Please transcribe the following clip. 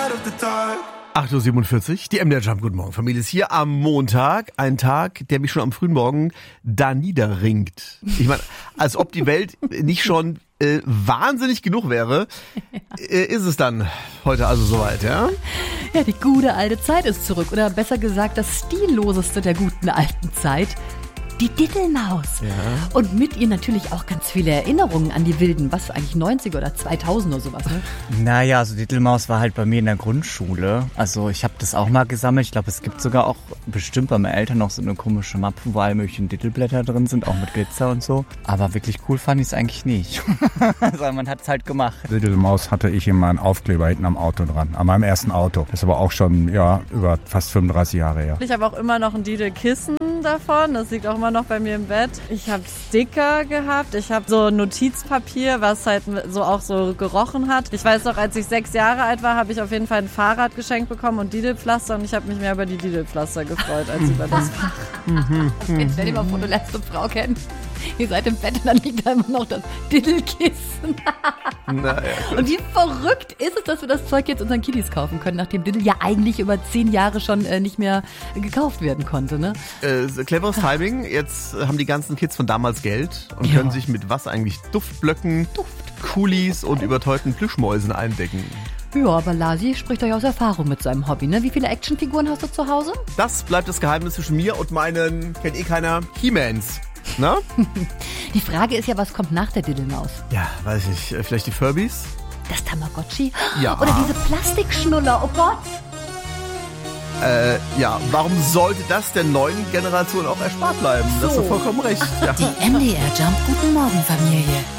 8:47 Uhr, die MDR Jump. Guten Morgen, Familie ist hier am Montag. Ein Tag, der mich schon am frühen Morgen da niederringt. Ich meine, als ob die Welt nicht schon wahnsinnig genug wäre, ist es dann heute also soweit, ja? Ja, die gute alte Zeit ist zurück. Oder besser gesagt, das Stilloseste der guten alten Zeit. Die Diddelmaus. Ja. Und mit ihr natürlich auch ganz viele Erinnerungen an die Wilden. Was, eigentlich 90er oder 2000 oder sowas, ne? Naja, also Diddelmaus war halt bei mir in der Grundschule. Also ich habe das auch mal gesammelt. Ich glaube, es gibt sogar auch bestimmt bei meinen Eltern noch so eine komische Mappe, wo alle möglichen Diddelblätter drin sind, auch mit Glitzer und so. Aber wirklich cool fand ich es eigentlich nicht. Also man hat es halt gemacht. Diddelmaus hatte ich immer einen Aufkleber hinten am Auto dran, an meinem ersten Auto. Das ist aber auch schon über fast 35 Jahre her. Ich habe auch immer noch ein Didelkissen davon, das liegt auch immer noch bei mir im Bett. Ich habe Sticker gehabt, ich habe so Notizpapier, was halt so auch so gerochen hat. Ich weiß noch, als ich 6 Jahre alt war, habe ich auf jeden Fall ein Fahrrad geschenkt bekommen und Didelpflaster und ich habe mich mehr über die Didelpflaster gefreut, als über das Fach. Jetzt stell dir mal vor, du lernst eine Frau kennen. Ihr seid im Bett und dann liegt da immer noch das Diddelkissen. Naja, Und wie verrückt ist es, dass wir das Zeug jetzt unseren Kiddies kaufen können, nachdem Diddle ja eigentlich über 10 Jahre schon nicht mehr gekauft werden konnte, ne? Cleveres Timing. Jetzt haben die ganzen Kids von damals Geld und können sich mit was eigentlich? Duftblöcken, Kulis und überteuerten Plüschmäusen eindecken. Ja, aber Lasi spricht doch ja aus Erfahrung mit seinem Hobby, ne? Wie viele Actionfiguren hast du zu Hause? Das bleibt das Geheimnis zwischen mir und meinen, kennt keiner, He-Mans. Na? Die Frage ist ja, was kommt nach der Diddelmaus? Ja, weiß ich. Vielleicht die Furbies? Das Tamagotchi? Ja. Oder diese Plastikschnuller, oh Gott! Ja, warum sollte das der neuen Generation auch erspart bleiben? Das ist doch vollkommen recht. Ja. Die MDR Jump Guten Morgen Familie.